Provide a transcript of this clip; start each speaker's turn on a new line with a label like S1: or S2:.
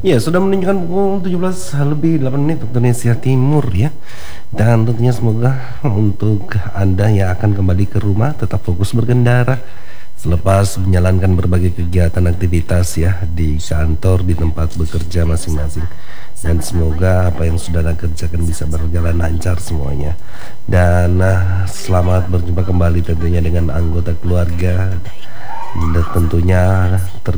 S1: Ya, sudah menunjukkan pukul 17 lebih 8 menit waktu Indonesia Timur ya. Dan tentunya semoga untuk Anda yang akan kembali ke rumah tetap fokus berkendara selepas menjalankan berbagai kegiatan aktivitas ya di kantor, di tempat bekerja masing-masing. Dan semoga apa yang sudah Anda kerjakan bisa berjalan lancar semuanya. Dan selamat berjumpa kembali tentunya dengan anggota keluarga. Dan tentunya